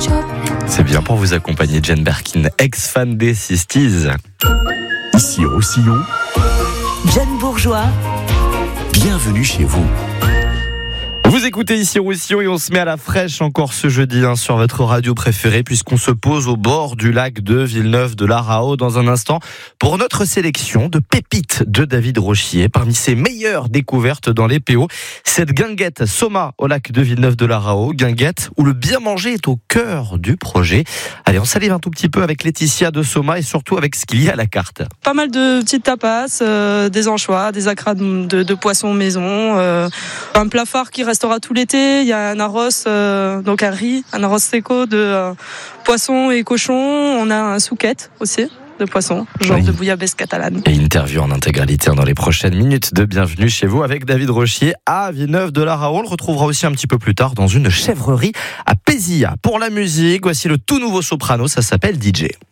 C'est bien pour vous accompagner, Jane Birkin, ex-fan des 60s. Ici Roussillon, Jeanne Bourgeois, bienvenue chez vous. Vous écoutez ici Roussillon et on se met à la fraîche encore ce jeudi sur votre radio préférée puisqu'on se pose au bord du lac de Villeneuve-de-la-Raho dans un instant pour notre sélection de pépites de David Rochier. Parmi ses meilleures découvertes dans les PO, cette guinguette Soma au lac de Villeneuve-de-la-Raho, guinguette où le bien manger est au cœur du projet. Allez, on salive un tout petit peu avec Laetitia de Soma et surtout avec ce qu'il y a à la carte. Pas mal de petites tapas, des anchois, des acras de poisson maison, un plat phare qui restera tout l'été. Il y a un arroz, donc un riz, un arroz seco de poisson et cochon. On a un souquette aussi de poisson, genre de bouillabaisse catalane. Et interview en intégralité dans les prochaines minutes de Bienvenue chez vous avec David Rochier à Villeneuve-de-la-Raho. On le retrouvera aussi un petit peu plus tard dans une chèvrerie à Pézilla. Pour la musique, voici le tout nouveau soprano, ça s'appelle DJ.